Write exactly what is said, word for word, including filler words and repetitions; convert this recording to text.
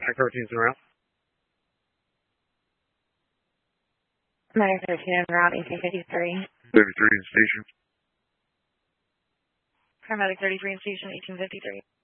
thirteen's en route. nine thirteen en route, eighteen fifty-three. thirty-three in station. Paramedic thirty-three in station, eighteen fifty-three.